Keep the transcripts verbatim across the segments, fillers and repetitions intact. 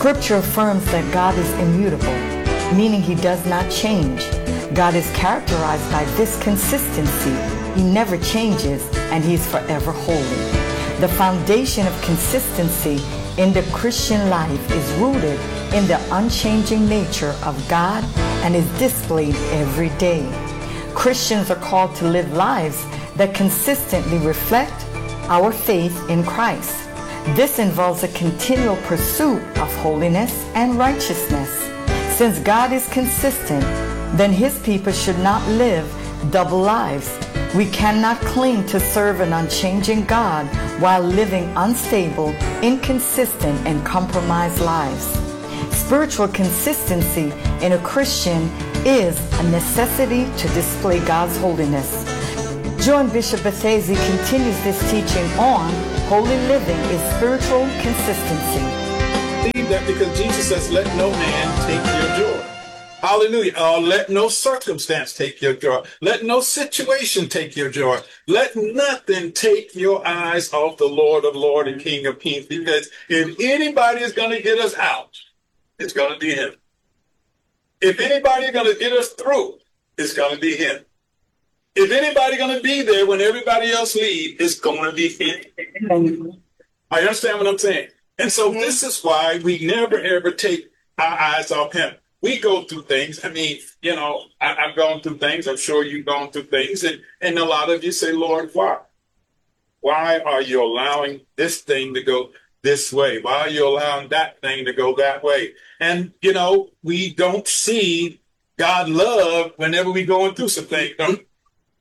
Scripture affirms that God is immutable, meaning he does not change. God is characterized by this consistency. He never changes, and he is forever holy. The foundation of consistency in the Christian life is rooted in the unchanging nature of God and is displayed every day. Christians are called to live lives that consistently reflect our faith in Christ. This involves a continual pursuit of holiness and righteousness. Since God is consistent, then his people should not live double lives. We cannot claim to serve an unchanging God while living unstable, inconsistent, and compromised lives. Spiritual consistency in a Christian is a necessity to display God's holiness. Join Bishop Bathazy continues this teaching on holy living is spiritual consistency. I believe that because Jesus says, let no man take your joy. Hallelujah. Uh, let no circumstance take your joy. Let no situation take your joy. Let nothing take your eyes off the Lord of Lords and King of Kings, because if anybody is going to get us out, it's going to be him. If anybody is going to get us through, it's going to be him. If anybody going to be there when everybody else leaves, it's going to be him. I understand what I'm saying. And so this is why we never, ever take our eyes off him. We go through things. I mean, you know, I, I've gone through things. I'm sure you've gone through things. And, and a lot of you say, Lord, why? Why are you allowing this thing to go this way? Why are you allowing that thing to go that way? And, you know, we don't see God love whenever we're going through some things, don't we?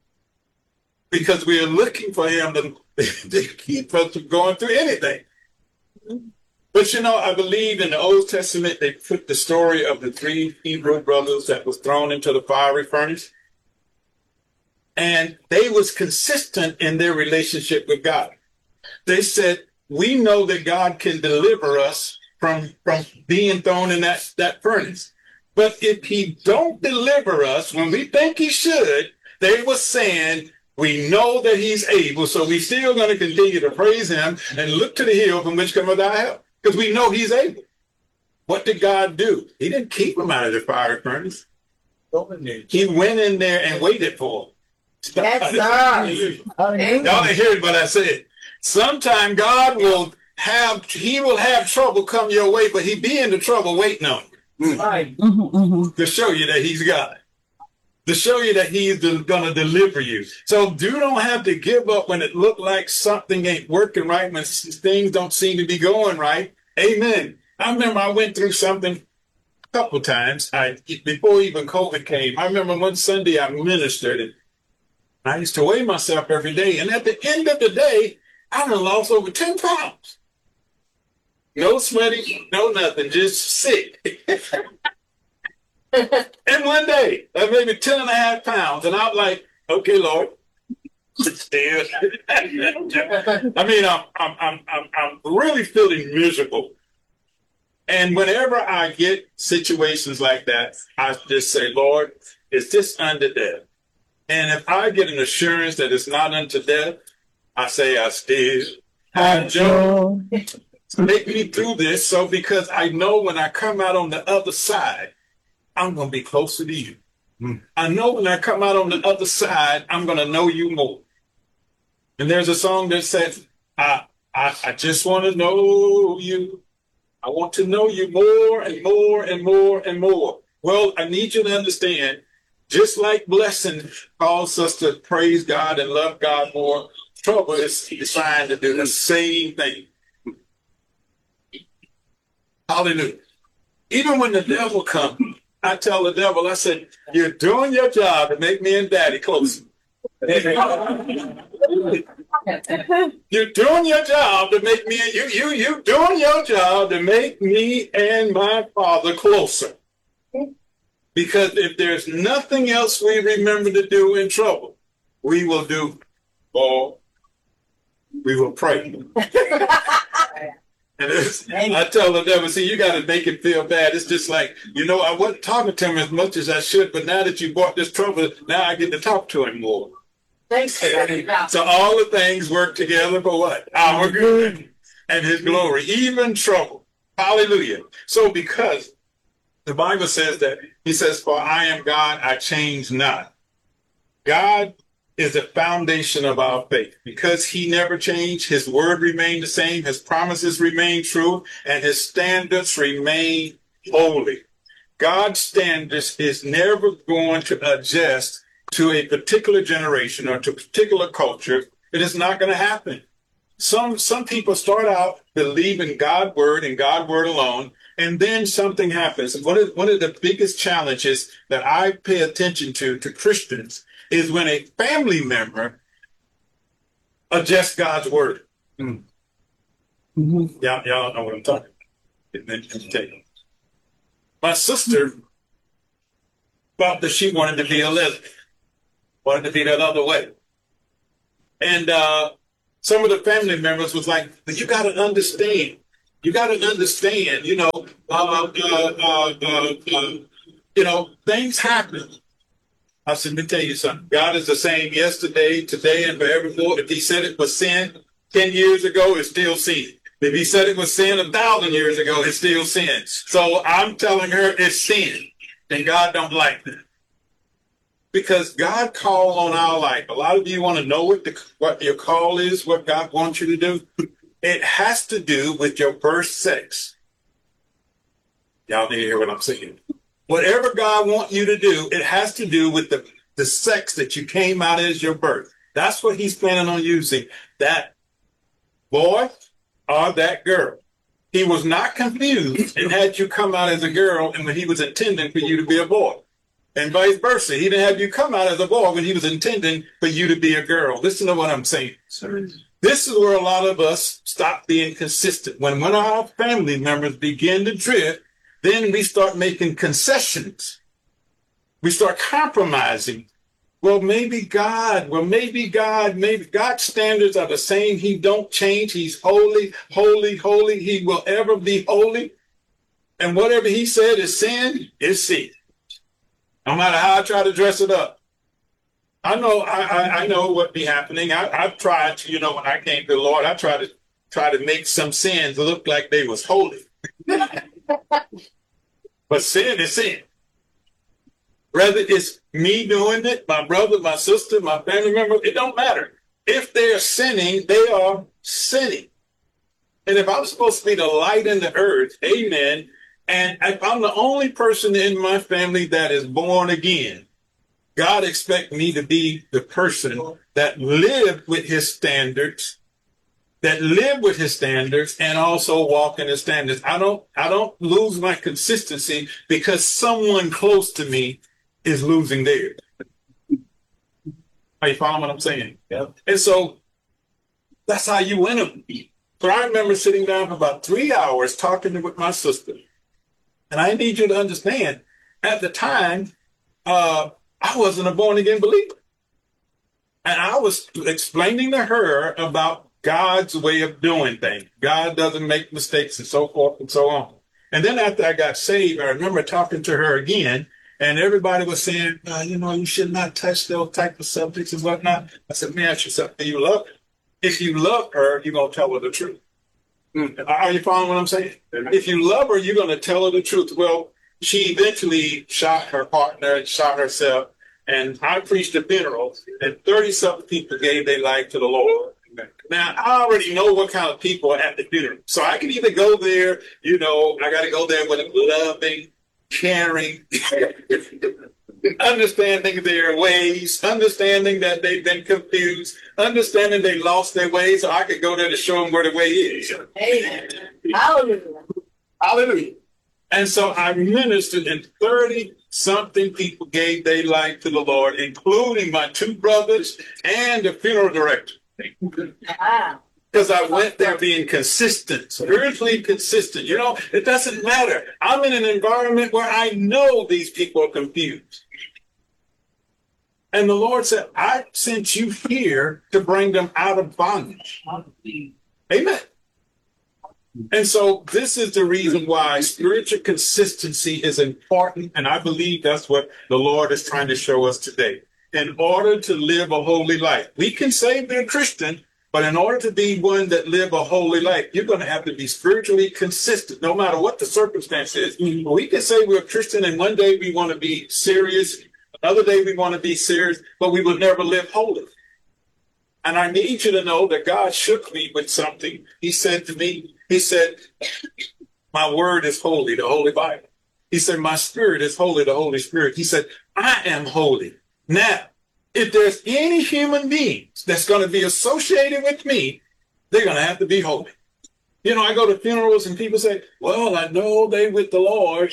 Because we are looking for him to, to keep us from going through anything. But, you know, I believe in the Old Testament, they put the story of the three Hebrew brothers that was thrown into the fiery furnace. And they was consistent in their relationship with God. They said, we know that God can deliver us from, from being thrown in that, that furnace. But if he don't deliver us when we think he should, they were saying, we know that he's able, so we still going to continue to praise him and look to the hill from which cometh our help. Because we know he's able. What did God do? He didn't keep them out of the fire furnace. He went in there and waited for them. Yes, Y'all didn't hear what I said. Sometime God will have, he will have trouble come your way, but he be in the trouble waiting on you. Right. Mm-hmm, mm-hmm. To show you that he's God. To show you that he's going to deliver you. So you don't have to give up when it look like something ain't working right, when things don't seem to be going right. Amen. I remember I went through something a couple times. I before even COVID came. I remember one Sunday I ministered, and I used to weigh myself every day. And at the end of the day, I done lost over ten pounds. No sweating, no nothing, just sick. And one day, uh, maybe ten and a half pounds. And I'm like, okay, Lord, still. I mean, I'm, I'm, I'm, I'm, I'm really feeling miserable. And whenever I get situations like that, I just say, Lord, is this unto death? And if I get an assurance that it's not unto death, I say, I still have joy. Make me through this. So because I know when I come out on the other side, I'm going to be closer to you. Mm. I know when I come out on the other side, I'm going to know you more. And there's a song that says, I, I, I just want to know you. I want to know you more and more and more and more. Well, I need you to understand, just like blessing calls us to praise God and love God more, trouble is designed to do the same thing. Hallelujah. Even when the devil comes, I tell the devil, I said, you're doing your job to make me and daddy closer. You're doing your job to make me and you, you, you doing your job to make me and my father closer. Because if there's nothing else we remember to do in trouble, we will do all. We will pray. And I tell the devil, see, you got to make him feel bad. It's just like, you know, I wasn't talking to him as much as I should, but now that you brought this trouble, now I get to talk to him more. Thanks. So all the things work together for what? Our good and his glory, even trouble. Hallelujah. So because the Bible says that, he says, for I am God, I change not. God is the foundation of our faith. Because he never changed, his word remained the same, his promises remain true, and his standards remain holy. God's standards is never going to adjust to a particular generation or to a particular culture. It is not going to happen. Some some people start out believing God's word and God's word alone, and then something happens. One of, one of the biggest challenges that I pay attention to to Christians is when a family member adjusts God's word. Mm. Mm-hmm. Y'all, y'all know what I'm talking about. Let me tell you. My sister thought that she wanted to be a lesbian, wanted to be that other way. And uh, some of the family members was like, but you got to understand. You got to understand, you know, uh, uh, uh, uh, uh, you know, things happen. I said, let me tell you something. God is the same yesterday, today, and forevermore. If he said it was sin ten years ago, it's still sin. If he said it was sin a thousand years ago, it's still sin. So I'm telling her it's sin. And God don't like that. Because God called on our life. A lot of you want to know what, the, what your call is, what God wants you to do. It has to do with your birth sex. Y'all need to hear what I'm saying. Whatever God wants you to do, it has to do with the, the sex that you came out as your birth. That's what he's planning on using. That boy or that girl. He was not confused and had you come out as a girl and when he was intending for you to be a boy. And vice versa. He didn't have you come out as a boy when he was intending for you to be a girl. Listen to what I'm saying. This is where a lot of us stop being consistent. When one of our family members begin to drift, then we start making concessions. We start compromising. Well, maybe God, well, maybe God, maybe God's standards are the same. He don't change. He's holy, holy, holy. He will ever be holy. And whatever he said is sin, is sin. No matter how I try to dress it up. I know, I, I, I know what be happening. I, I've tried to, you know, when I came to the Lord, I tried to try to make some sins look like they was holy. But sin is sin. Whether it's me doing it, my brother, my sister, my family member, it don't matter. If they're sinning, they are sinning. And if I'm supposed to be the light in the earth, amen, and if I'm the only person in my family that is born again, God expects me to be the person that lived with his standards, that live with his standards and also walk in his standards. I don't, I don't lose my consistency because someone close to me is losing theirs. Are you following what I'm saying? Yeah. And so that's how you win them. But I remember sitting down for about three hours talking with my sister. And I need you to understand, at the time, uh, I wasn't a born again believer. And I was explaining to her about God's way of doing things. God doesn't make mistakes and so forth and so on. And then after I got saved, I remember talking to her again, and everybody was saying, uh, you know, you should not touch those type of subjects and whatnot. I said, man, ask yourself, do you love her? If you love her, you're going to tell her the truth. Mm. Are you following what I'm saying? If you love her, you're going to tell her the truth. Well, she eventually shot her partner and shot herself. And I preached a funeral, and thirty-something people gave their life to the Lord. Now, I already know what kind of people are at the funeral. So I can either go there, you know, I got to go there with a loving, caring, understanding their ways, understanding that they've been confused, understanding they lost their ways, so I could go there to show them where the way is. Amen. Hallelujah. Hallelujah. And so I ministered, and thirty-something people gave their life to the Lord, including my two brothers and the funeral director. Wow. Because I went there being consistent, spiritually consistent. You know, it doesn't matter. I'm in an environment where I know these people are confused. And the Lord said, I sent you here to bring them out of bondage. Amen. And so this is the reason why spiritual consistency is important. And I believe that's what the Lord is trying to show us today. In order to live a holy life, we can say we're Christian, But in order to be one that live a holy life, you're going to have to be spiritually consistent, no matter what the circumstance is. Mm-hmm. We can say we're Christian, and one day we want to be serious, another day we want to be serious, but we will never live holy. And I need you to know that God shook me with something. He said to me, he said, my word is holy, the Holy Bible. He said, my spirit is holy, the Holy Spirit. He said, I am holy. Now, if there's any human beings that's going to be associated with me, they're going to have to be holy. You know, I go to funerals and people say, well, I know they with the Lord.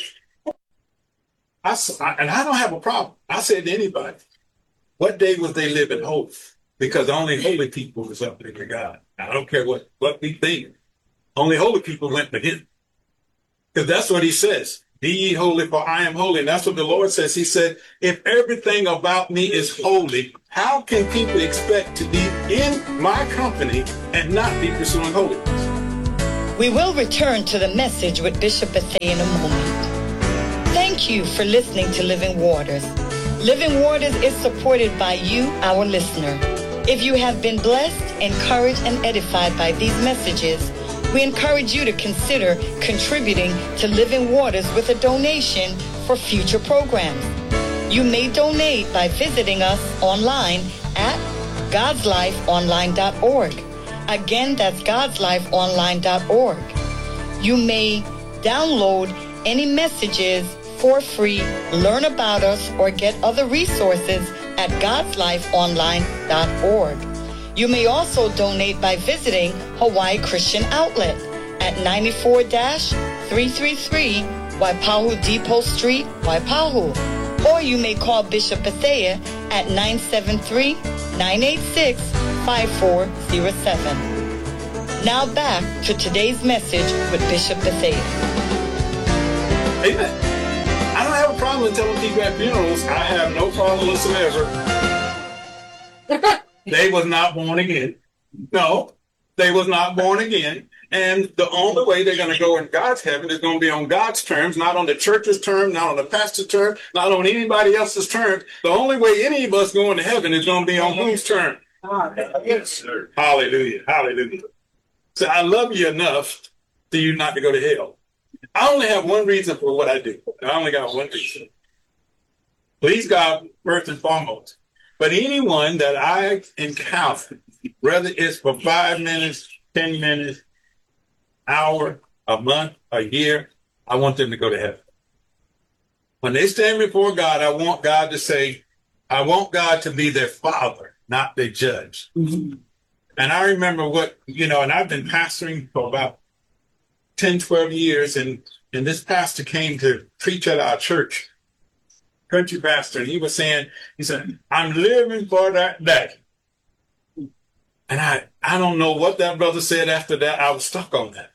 I, and I don't have a problem. I said to anybody, what day was they living holy? Because only holy people is up there to God. I don't care what, what we think. Only holy people went to him. Because that's what he says. Be ye holy, for I am holy. And that's what the Lord says. He said, if everything about me is holy, how can people expect to be in my company and not be pursuing holiness? We will return to the message with Bishop Bethea in a moment. Thank you for listening to Living Waters. Living Waters is supported by you, our listener. If you have been blessed, encouraged, and edified by these messages, we encourage you to consider contributing to Living Waters with a donation for future programs. You may donate by visiting us online at gods life online dot org. Again, that's gods life online dot org. You may download any messages for free, learn about us, or get other resources at gods life online dot org. You may also donate by visiting Hawaii Christian Outlet at ninety-four three thirty-three Waipahu Depot Street, Waipahu. Or you may call Bishop Bethea at nine seven three, nine eight six, five four zero seven. Now back to today's message with Bishop Bethea. Amen. I don't have a problem telling people at funerals. I have no problem whatsoever. They was not born again. No, they was not born again. And the only way they're going to go in God's heaven is going to be on God's terms, not on the church's terms, not on the pastor's terms, not on anybody else's terms. The only way any of us going to heaven is going to be on whose terms? Yes, sir. Hallelujah. Hallelujah. So I love you enough for you not to go to hell. I only have one reason for what I do. I only got one reason. Please God, first and foremost. But anyone that I encounter, whether it's for five minutes, ten minutes, hour, a month, a year, I want them to go to heaven. When they stand before God, I want God to say, I want God to be their father, not their judge. Mm-hmm. And I remember what, you know, and I've been pastoring for about ten, twelve years, and, and this pastor came to preach at our church. Country pastor, and he was saying, he said, I'm living for that day. And I, I don't know what that brother said after that. I was stuck on that.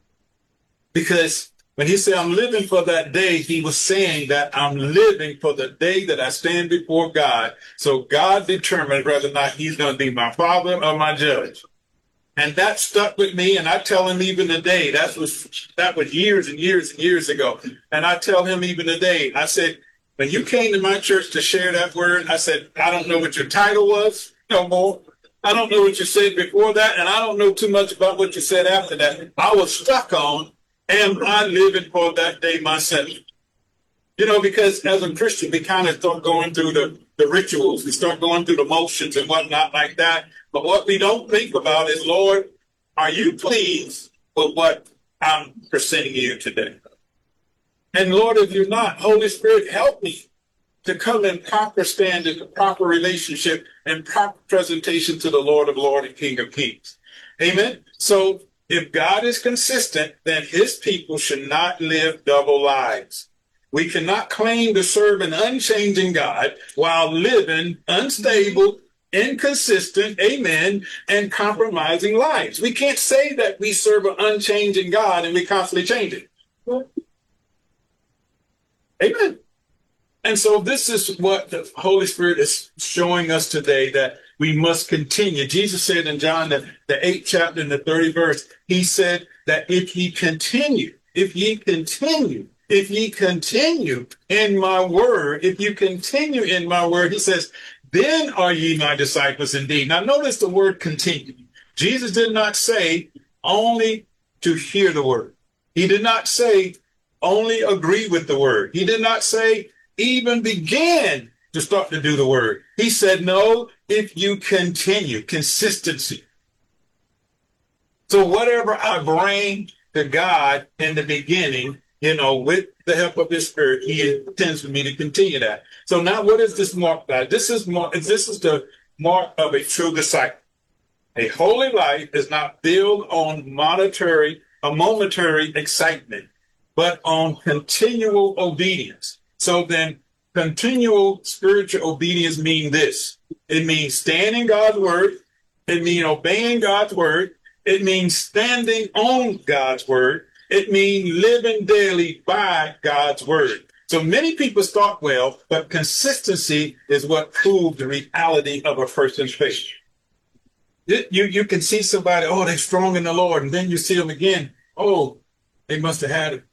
Because when he said, I'm living for that day, he was saying that I'm living for the day that I stand before God. So God determines whether or not he's going to be my father or my judge. And that stuck with me. And I tell him even today, that was, that was years and years and years ago. And I tell him even today, I said, when you came to my church to share that word, I said, I don't know what your title was no more. I don't know what you said before that. And I don't know too much about what you said after that. I was stuck on, am I living for that day myself? You know, because as a Christian, we kind of start going through the, the rituals. We start going through the motions and whatnot like that. But what we don't think about is, Lord, are you pleased with what I'm presenting you today? And Lord, if you're not, Holy Spirit, help me to come in proper standard, proper relationship, and proper presentation to the Lord of Lords and King of Kings. Amen. So if God is consistent, then his people should not live double lives. We cannot claim to serve an unchanging God while living unstable, inconsistent, amen, and compromising lives. We can't say that we serve an unchanging God and we constantly change it. Amen. And so this is what the Holy Spirit is showing us today, that we must continue. Jesus said in John, the, the eighth chapter and the thirtieth verse, he said that if ye continue, if ye continue, if ye continue in my word, if you continue in my word, he says, then are ye my disciples indeed. Now notice the word continue. Jesus did not say only to hear the word. He did not say only agree with the word. He did not say even begin to start to do the word. He said, no, if you continue, consistency. So whatever I bring to God in the beginning, you know, with the help of his spirit, he intends for me to continue that. So now what is this mark by? This is mark, this is the mark of a true disciple. A holy life is not built on monetary, a momentary excitement, but on continual obedience. So then continual spiritual obedience means this. It means standing God's word. It means obeying God's word. It means standing on God's word. It means living daily by God's word. So many people start well, but consistency is what proves the reality of a person's faith. You, you can see somebody, oh, they're strong in the Lord. And then you see them again. Oh, they must have had